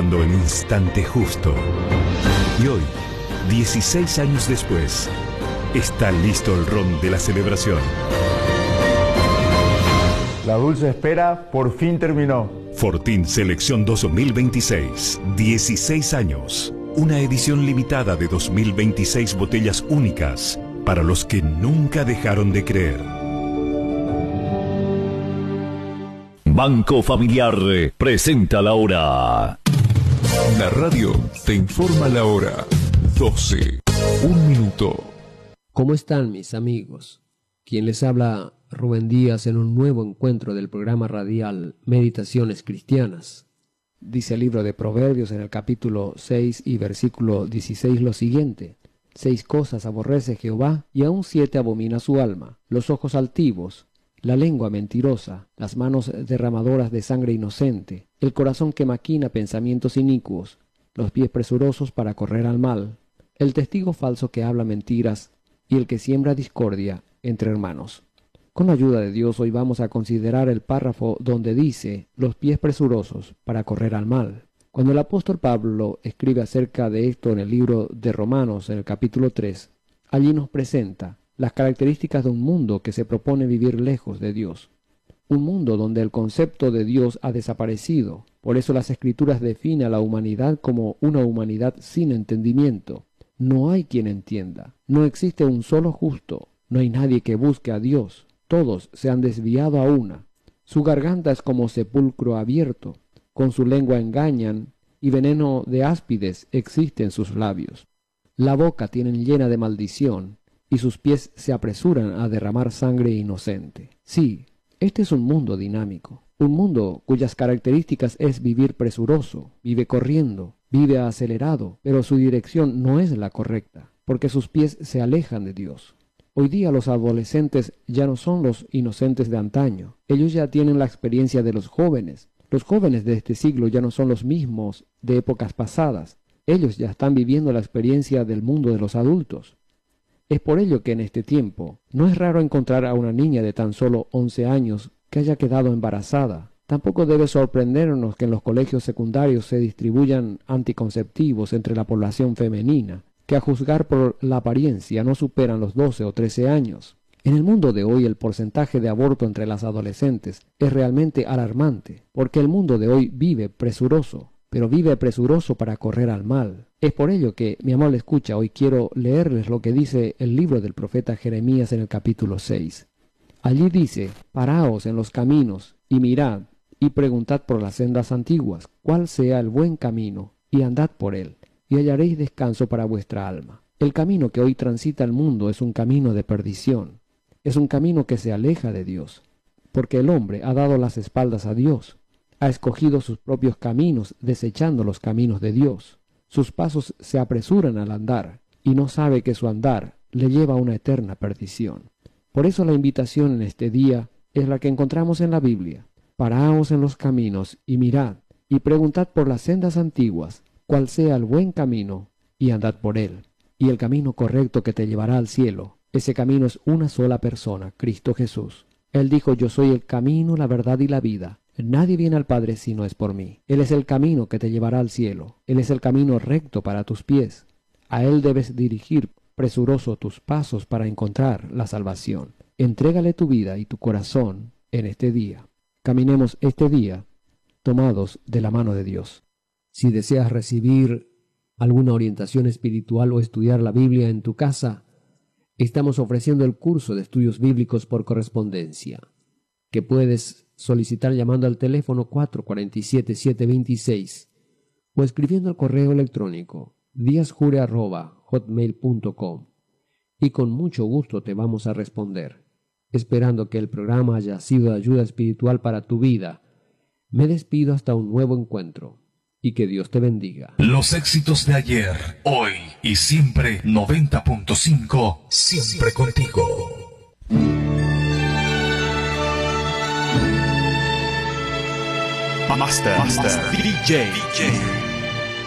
llegando el instante justo. Y hoy, 16 años después, está listo el ron de la celebración. La dulce espera por fin terminó. Fortín Selección 2026, 16 años. Una edición limitada de 2026 botellas únicas para los que nunca dejaron de creer. Banco Familiar presenta la hora. La radio te informa la hora. 12, 1 minuto. ¿Cómo están mis amigos? Quien les habla, Rubén Díaz, en un nuevo encuentro del programa radial Meditaciones Cristianas. Dice el libro de Proverbios en el capítulo 6 y versículo 16 lo siguiente: 6 cosas aborrece Jehová, y aún 7 abomina su alma: los ojos altivos, la lengua mentirosa, las manos derramadoras de sangre inocente, el corazón que maquina pensamientos inicuos, los pies presurosos para correr al mal, el testigo falso que habla mentiras, y el que siembra discordia entre hermanos. Con la ayuda de Dios, hoy vamos a considerar el párrafo donde dice los pies presurosos para correr al mal. Cuando el apóstol Pablo escribe acerca de esto en el libro de Romanos, en el capítulo 3, allí nos presenta las características de un mundo que se propone vivir lejos de Dios. Un mundo donde el concepto de Dios ha desaparecido. Por eso las Escrituras definen a la humanidad como una humanidad sin entendimiento. No hay quien entienda. No existe un solo justo. No hay nadie que busque a Dios. Todos se han desviado a una. Su garganta es como sepulcro abierto. Con su lengua engañan, y veneno de áspides existe en sus labios. La boca tienen llena de maldición, y sus pies se apresuran a derramar sangre inocente. Sí, este es un mundo dinámico. Un mundo cuyas características es vivir presuroso, vive corriendo, vive acelerado, pero su dirección no es la correcta, porque sus pies se alejan de Dios. Hoy día los adolescentes ya no son los inocentes de antaño. Ellos ya tienen la experiencia de los jóvenes. Los jóvenes de este siglo ya no son los mismos de épocas pasadas. Ellos ya están viviendo la experiencia del mundo de los adultos. Es por ello que en este tiempo no es raro encontrar a una niña de tan solo 11 años que haya quedado embarazada. Tampoco debe sorprendernos que en los colegios secundarios se distribuyan anticonceptivos entre la población femenina, que a juzgar por la apariencia no superan los 12 o 13 años. En el mundo de hoy el porcentaje de aborto entre las adolescentes es realmente alarmante, porque el mundo de hoy vive presuroso, pero vive presuroso para correr al mal. Es por ello que, mi amable escucha, hoy quiero leerles lo que dice el libro del profeta Jeremías en el capítulo 6. Allí dice: paraos en los caminos, y mirad, y preguntad por las sendas antiguas, cuál sea el buen camino, y andad por él, y hallaréis descanso para vuestra alma. El camino que hoy transita el mundo es un camino de perdición. Es un camino que se aleja de Dios, porque el hombre ha dado las espaldas a Dios. Ha escogido sus propios caminos, desechando los caminos de Dios. Sus pasos se apresuran al andar, y no sabe que su andar le lleva a una eterna perdición. Por eso la invitación en este día es la que encontramos en la Biblia. Paraos en los caminos, y mirad, y preguntad por las sendas antiguas, cuál sea el buen camino, y andad por él. Y el camino correcto que te llevará al cielo, ese camino es una sola persona, Cristo Jesús. Él dijo: yo soy el camino, la verdad y la vida. Nadie viene al Padre si no es por mí. Él es el camino que te llevará al cielo. Él es el camino recto para tus pies. A Él debes dirigir presuroso tus pasos para encontrar la salvación. Entrégale tu vida y tu corazón en este día. Caminemos este día tomados de la mano de Dios. Si deseas recibir alguna orientación espiritual o estudiar la Biblia en tu casa, estamos ofreciendo el curso de estudios bíblicos por correspondencia, que puedes solicitar llamando al teléfono 447-726 o escribiendo al correo electrónico diasjure@hotmail.com, y con mucho gusto te vamos a responder. Esperando que el programa haya sido de ayuda espiritual para tu vida, me despido hasta un nuevo encuentro, y que Dios te bendiga. Los éxitos de ayer, hoy y siempre. 90.5, siempre contigo. Master DJ.